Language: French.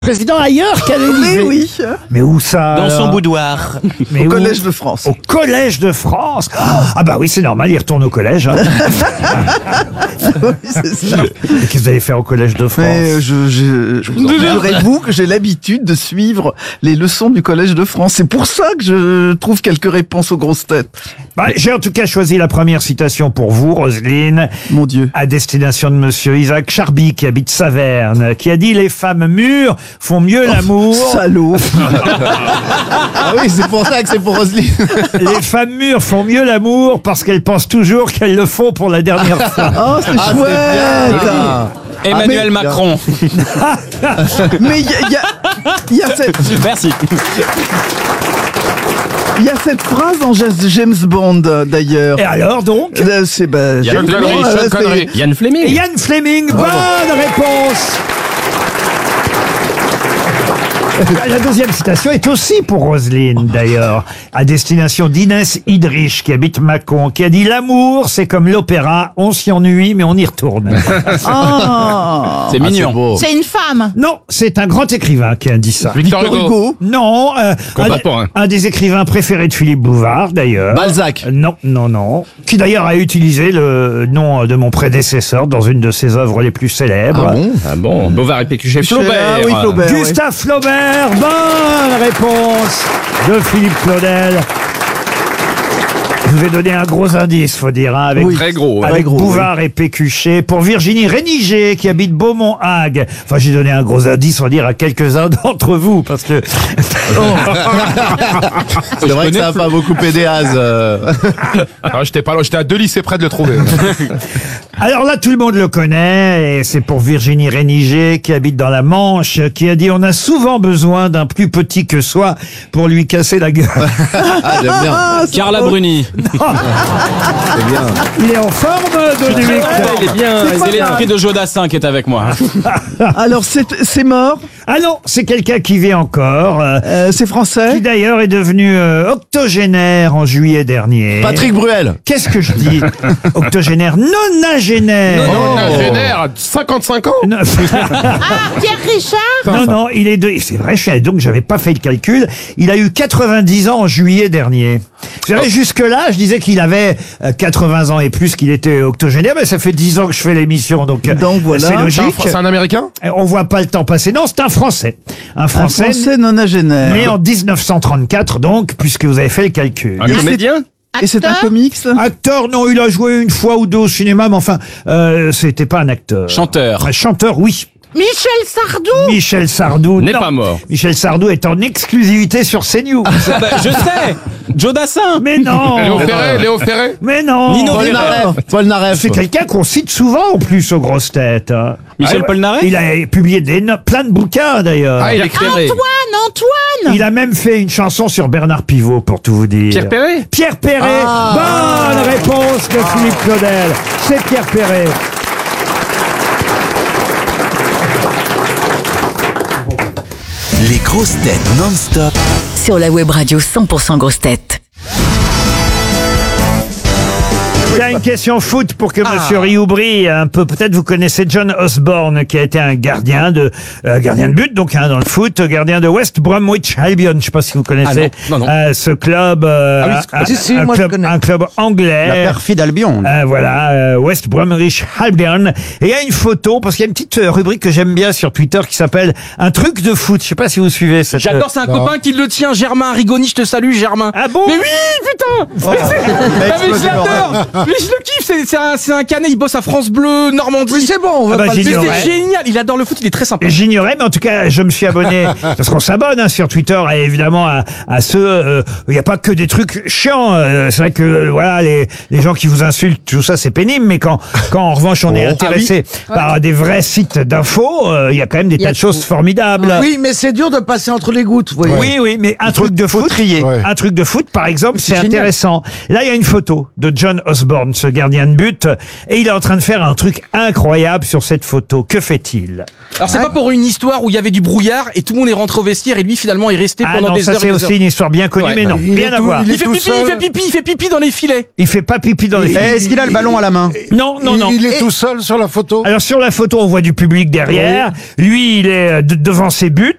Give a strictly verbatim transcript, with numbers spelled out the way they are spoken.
Président ailleurs qu'à l'Élysée. Oui, oui. Mais où ça Dans son alors boudoir. Mais Au où Collège de France. Au Collège de France. Ah bah oui, c'est normal, il retourne au collège. Hein. Oui, c'est ça. Et qu'est-ce que vous allez faire au Collège de France? Mais je, je, je figurez-vous que j'ai l'habitude de suivre les leçons du Collège de France. C'est pour ça que je trouve quelques réponses aux grosses têtes. Bah, j'ai en tout cas choisi la première citation pour vous, Roselyne. Mon Dieu. À destination de monsieur Isaac Charby, qui habite Saverne, qui a dit « Les femmes mûres font mieux l'amour. Salaud. Ah oui, c'est pour ça que c'est pour Roselyne. Les femmes mûres font mieux l'amour parce qu'elles pensent toujours qu'elles le font pour la dernière fois. Oh, c'est Ah, chouette. Emmanuel Ah, mais- Macron. Mais il y a, il y a- il y a cette, Merci. il y a cette phrase dans James Bond, euh, d'ailleurs. Et alors donc Euh, C'est bah, Yann c'est- Fleming, voilà, Sean c'est- Connery. Yann Fleming. Yann Fleming, bonne réponse. La deuxième citation est aussi pour Roselyne, d'ailleurs, à destination d'Inès Idrich, qui habite Mâcon, qui a dit « L'amour, c'est comme l'opéra, on s'y ennuie, mais on y retourne. Ah. C'est mignon. beau. C'est une femme. » Non, c'est un grand écrivain qui a dit ça. Victor Hugo. Hugo. Non, euh, un, Contemporain. un des écrivains préférés de Philippe Bouvard, d'ailleurs. Balzac. Euh, Non, non, non. Qui d'ailleurs a utilisé le nom de mon prédécesseur dans une de ses œuvres les plus célèbres. Ah bon Ah bon, Bovard et Pécuchet, Flaubert. Ah oui, Flaubert. oui. Gustave Flaubert, bonne réponse de Philippe Claudel. Je vous ai donné un gros indice, faut dire, hein, avec, Oui. Très gros. ouais. avec gros, Bouvard et Pécuchet. Pour Virginie Réniger, qui habite Beaumont-Hague. Enfin, j'ai donné un gros indice, faut dire, à quelques-uns d'entre vous, parce que... C'est vrai que ça n'a pas beaucoup aidé Az. euh. Alors, j'étais pas loin, j'étais à deux lycées près de le trouver. Alors là, tout le monde le connaît, et c'est pour Virginie Réniger, qui habite dans la Manche, qui a dit « On a souvent besoin d'un plus petit que soi pour lui casser la gueule. Ah, j'aime bien. Ah, c'est Carla drôle. Bruni. C'est bien. » Il est en forme, Dominique. Il est bien. C'est pas C'est l'esprit de Jodassin qui est avec moi. Alors, c'est c'est mort. Ah non, c'est quelqu'un qui vit encore, euh, Euh, c'est français. qui d'ailleurs est devenu euh, octogénaire en juillet dernier. Patrick Bruel. Qu'est-ce que je dis? Octogénaire, nonagénaire. Oh, Génère, cinquante-cinq ans. Non, Ah, Pierre Richard. non, non, il est de... C'est vrai, je suis donc j'avais pas fait le calcul. Il a eu quatre-vingt-dix ans en juillet dernier. Vous savez, jusque-là, je disais qu'il avait euh, quatre-vingts ans et plus, qu'il était octogénaire, mais ça fait dix ans que je fais l'émission, donc, euh, Donc, voilà. c'est C'est un, logique. Fr- c'est un Américain. On voit pas le temps passer. Non, c'est un Français. Un Un Français, français nonagénaire. né en dix-neuf cent trente-quatre, donc, puisque vous avez fait le calcul. Un comédien. Et c'est un Acteur. comics. Acteur, non, il a joué une fois ou deux au cinéma, mais enfin, euh, c'était pas un acteur. Chanteur. Un chanteur, oui. Michel Sardou. Michel Sardou, N'est non. pas mort. Michel Sardou est en exclusivité sur CNews. Ah bah, je sais. Jodassin. Mais non. Léo Ferré, Léo Ferré. Mais non. Nino Paul Rivera. Naref. Paul Naref. C'est quelqu'un qu'on cite souvent en plus aux grosses têtes. hein. Michel Ah ouais. Polnareff. Il a publié des no- plein de bouquins d'ailleurs. Ah, il a Éric Ferré. Antoine, Antoine. Il a même fait une chanson sur Bernard Pivot, pour tout vous dire. Pierre Perret. Pierre Perret. Ah. Bonne réponse de Philippe Claudel. C'est Pierre Perret. Les grosses têtes non-stop Sur la web radio cent pour cent grosses têtes. Il y a une question foot pour que Monsieur Rioux brille un peu. Peut-être vous connaissez John Osborne, qui a été un gardien de euh, gardien de but, donc hein, dans le foot, gardien de West Bromwich Albion. Je ne sais pas si vous connaissez Ah non, non, non. euh, ce club, euh, Ah oui, un, si, si, un moi, je club, connais. un club anglais. La perfide Albion. Euh, voilà, euh, West Bromwich Albion. Et il y a une photo, parce qu'il y a une petite euh, rubrique que j'aime bien sur Twitter qui s'appelle Un truc de foot. Je sais pas si vous suivez cette. J'adore, c'est un copain qui le tient, Germain Rigoni, je te salue, Germain. Ah bon? Mais oui, putain. Ah, mais je l'adore. Mais je le kiffe, c'est c'est un, c'est un canet, il bosse à France Bleu, Normandie. C'est bon, on va Ah bah, pas le j'y dire. vais. C'est génial, il adore le foot, il est très sympa. J'ignorais, mais en tout cas, je me suis abonné, parce qu'on s'abonne hein, sur Twitter, et évidemment à, à ceux, euh, il n'y a pas que des trucs chiants. euh, c'est vrai que euh, voilà, les, les gens qui vous insultent, tout ça, c'est pénible, mais quand, quand en revanche on est intéressé par des vrais sites d'infos, euh, il y a quand même des tas de choses formidables. Oui, mais c'est dur de passer entre les gouttes, vous voyez. Oui, oui, mais un truc de foot, Ouais. un truc de foot, par exemple, c'est génial. intéressant. Là, il y a une photo de John Osborne, ce gardien de but, et il est en train de faire un truc incroyable sur cette photo. Que fait-il? Alors c'est pas pour une histoire où il y avait du brouillard et tout le monde est rentré au vestiaire et lui finalement est resté Ah pendant non, des ça heures et c'est des aussi heures. une histoire bien connue, Ouais, mais non, il est rien à tout- voir. il est Il fait tout pipi, seul. il fait pipi, il fait pipi dans les filets. Il fait pas pipi dans les Eh, filets. Est-ce qu'il a le ballon à la main? Non, non, non. Il est tout seul sur la photo. Alors sur la photo, on voit du public derrière. Lui, il est euh, de- devant ses buts